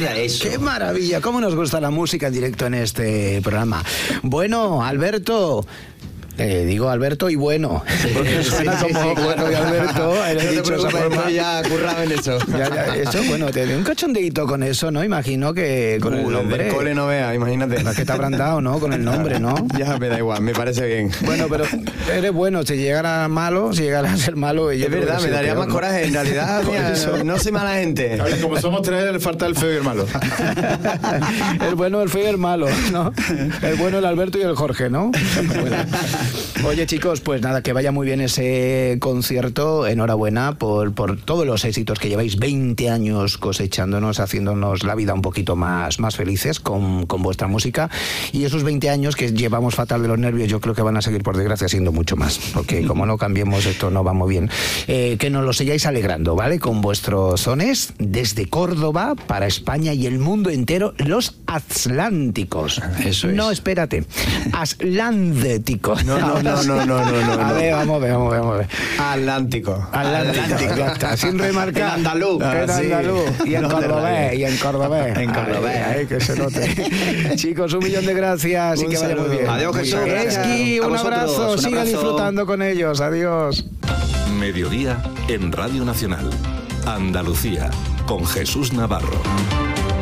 era eso? ¡Qué maravilla! ¿Cómo nos gusta la música en directo en este programa? Bueno, Alberto... digo Alberto y bueno, porque suena como bueno y Alberto. He dicho, ya currado en eso. Eso, bueno, te doy un cachondeíto con eso, ¿no? Imagino que con el nombre. Del cole no vea, imagínate. Que te habrán dado, ¿no? Con el nombre, ¿no? Ya, me da igual, me parece bien. Bueno, pero eres bueno, si llegara a ser malo... Es verdad, me daría más coraje. En realidad, mira, no soy mala gente. A ver, como somos tres, le falta el feo y el malo. El bueno, el feo y el malo, ¿no? El bueno, el Alberto y el Jorge, ¿no? Bueno. Oye, chicos, pues nada, que vaya muy bien ese concierto. Enhorabuena por todos los éxitos que lleváis 20 años cosechándonos, haciéndonos la vida un poquito más felices con vuestra música. Y esos 20 años que llevamos fatal de los nervios, yo creo que van a seguir, por desgracia, siendo mucho más. Porque como no cambiemos, esto no va muy bien. Que nos lo sigáis alegrando, ¿vale? Con vuestros sones desde Córdoba para España y el mundo entero, los atlánticos. Eso es. No, espérate. Atlánticos. No. A ver, vamos a ver. Atlántico. Ya está, sin remarcar. En andaluz. En andaluz. Y en cordobés. En cordobés. Ay, que se note. Chicos, 1.000.000 de gracias y que vaya muy bien. Adiós, Jesús. Esqui, un abrazo. Siga disfrutando con ellos. Adiós. Mediodía en Radio Nacional. Andalucía, con Jesús Navarro.